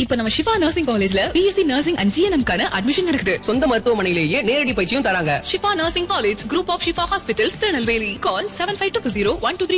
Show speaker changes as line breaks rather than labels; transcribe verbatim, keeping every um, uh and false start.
இப்ப நம்ம ஷிஃபா நர்சிங் காலேஜ்ல பிஎஸ்சி நர்சிங் அண்ட் ஜிஎன்எம் கான அட்மிஷன் நடக்குது.
சொந்த மருத்துவமனையிலேயே நேரடி பயிற்சியும் தராங்க.
Shifa nursing college, group of Shifa hospitals, Tirunelveli. Call seven five two zero one two three